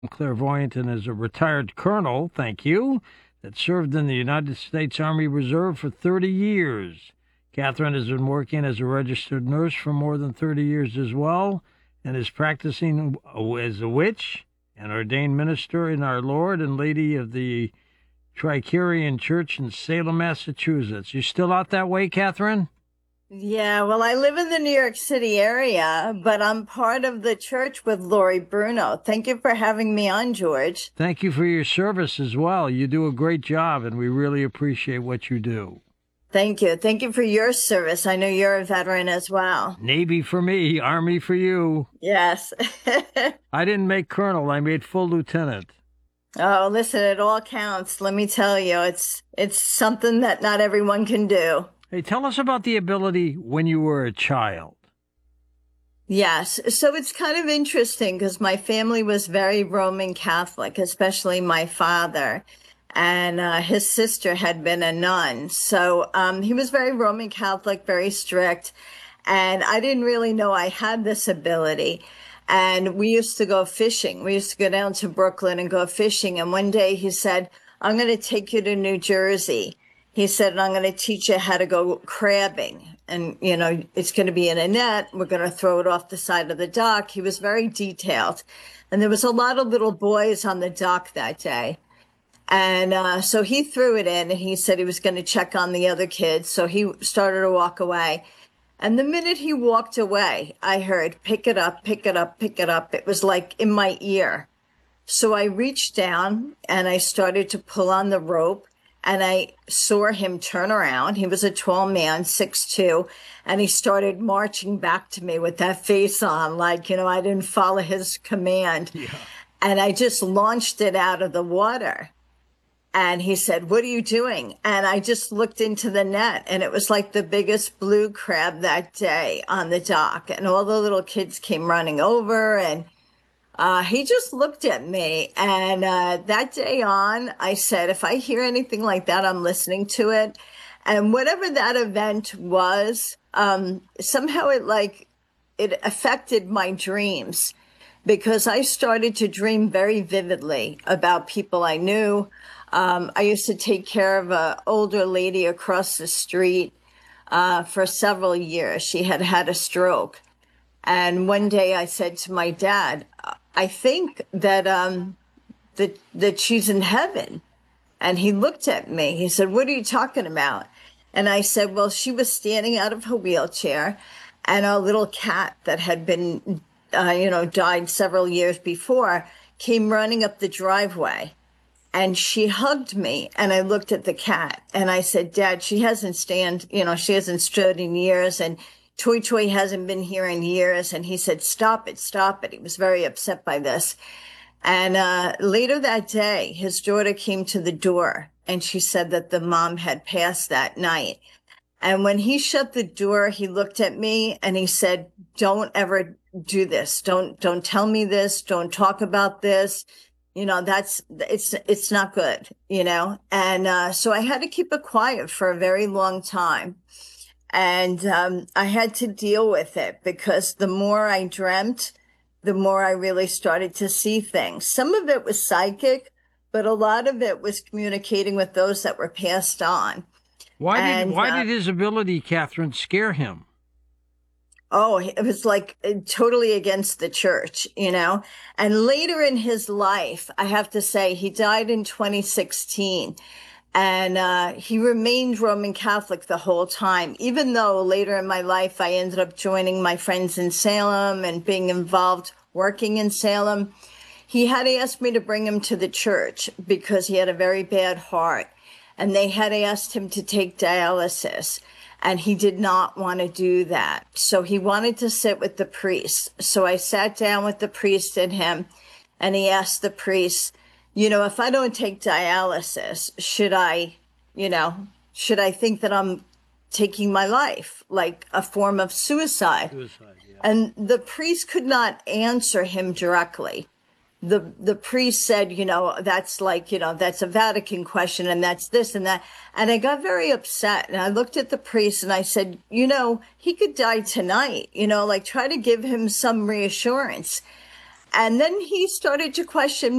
clairvoyant and is a retired colonel, thank you, that served in the United States Army Reserve for 30 years. Catherine has been working as a registered nurse for more than 30 years as well and is practicing as a witch and ordained minister in our Lord and Lady of the Tricarian Church in Salem, Massachusetts. You still out that way, Catherine? Yeah, well, I live in the New York City area, but I'm part of the church with Lori Bruno. Thank you for having me on, George. Thank you for your service as well. You do a great job, and we really appreciate what you do. Thank you. Thank you for your service. I know you're a veteran as well. Navy for me, Army for you. Yes. I didn't make colonel, I made full lieutenant. Oh, listen, it all counts. Let me tell you, it's something that not everyone can do. Hey, tell us about the ability when you were a child. Yes. So it's kind of interesting because my family was very Roman Catholic, especially my father. And his sister had been a nun. So he was very Roman Catholic, very strict. And I didn't really know I had this ability. And we used to go fishing. We used to go down to Brooklyn and go fishing. And one day he said, I'm going to take you to New Jersey. He said, I'm going to teach you how to go crabbing. And, you know, it's going to be in a net. We're going to throw it off the side of the dock. He was very detailed. And there was a lot of little boys on the dock that day. And so he threw it in and he said he was going to check on the other kids. So he started to walk away. And the minute he walked away, I heard, pick it up, pick it up, pick it up. It was like in my ear. So I reached down and I started to pull on the rope and I saw him turn around. He was a tall man, 6'2", and he started marching back to me with that face on, like, you know, I didn't follow his command. Yeah. And I just launched it out of the water. And he said, what are you doing? And I just looked into the net and it was like the biggest blue crab that day on the dock. And all the little kids came running over and he just looked at me. And that day on, I said, if I hear anything like that, I'm listening to it. And whatever that event was, somehow it affected my dreams because I started to dream very vividly about people I knew. I used to take care of an older lady across the street for several years. She had had a stroke. And one day I said to my dad, I think that that she's in heaven. And he looked at me. He said, what are you talking about? And I said, well, she was standing out of her wheelchair and a little cat that had been, died several years before came running up the driveway. And she hugged me and I looked at the cat and I said, Dad, she hasn't stood in years and Toy Toy hasn't been here in years. And he said, stop it, stop it. He was very upset by this. And later that day, his daughter came to the door and she said that the mom had passed that night. And when he shut the door, he looked at me and he said, don't ever do this. Don't tell me this. Don't talk about this. You know, it's not good, you know? And, so I had to keep it quiet for a very long time. And, I had to deal with it because the more I dreamt, the more I really started to see things. Some of it was psychic, but a lot of it was communicating with those that were passed on. Why did his ability, Catherine, scare him? Oh, it was like totally against the church, you know? And later in his life, I have to say, he died in 2016 and he remained Roman Catholic the whole time, even though later in my life, I ended up joining my friends in Salem and being involved working in Salem. He had asked me to bring him to the church because he had a very bad heart and they had asked him to take dialysis. And he did not want to do that. So he wanted to sit with the priest. So I sat down with the priest and him, and he asked the priest, you know, if I don't take dialysis, should I think that I'm taking my life, like a form of suicide? Suicide, yeah. And the priest could not answer him directly. The priest said, you know, that's like, you know, that's a Vatican question and that's this and that. And I got very upset and I looked at the priest and I said, you know, he could die tonight, you know, like try to give him some reassurance. And then he started to question